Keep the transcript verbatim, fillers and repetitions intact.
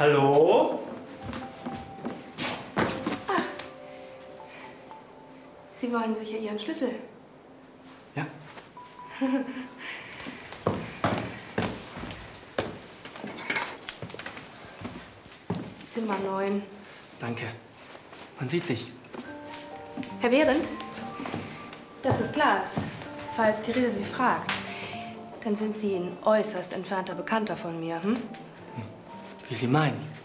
Hallo? Ach. Sie wollen sicher Ihren Schlüssel. Ja. Zimmer neun. Danke. Man sieht sich. Herr Behrendt, das ist Glas. Falls Therese Sie fragt, dann sind Sie ein äußerst entfernter Bekannter von mir, hm? Wie Sie meinen.